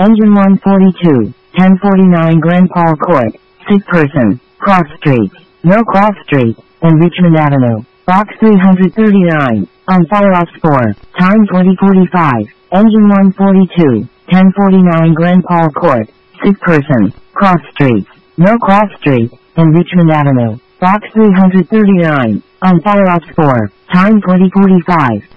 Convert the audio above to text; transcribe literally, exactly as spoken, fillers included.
Engine one forty-two, ten forty-nine Grand Paul Court, sick person, Cross Street, no Cross Street, and Richmond Avenue, box three thirty-nine, on fire ops four, time twenty forty-five, Engine one forty-two, ten forty-nine Grand Paul Court, sick person, Cross Street, no Cross Street, and Richmond Avenue, box three thirty-nine, on fire ops four, time twenty forty-five.